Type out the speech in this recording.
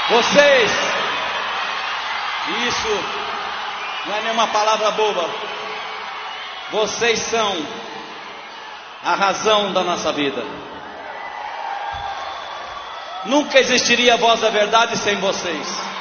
Vocês, isso não é nenhuma palavra boba, vocês são a razão da nossa vida. Nunca existiria a Voz da Verdade sem vocês.